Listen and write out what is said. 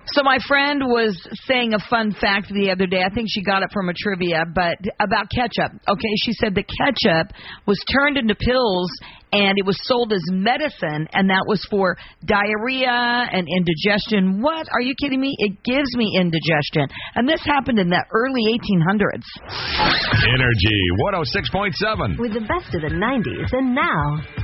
So my friend was saying a fun fact the other day. I think she got it from a trivia, but about ketchup. Okay, she said the ketchup was turned into pills and it was sold as medicine, and that was for diarrhea and indigestion. What? Are you kidding me? It gives me indigestion. And this happened in the early 1800s. Energy 106.7. With the best of the 90s and now.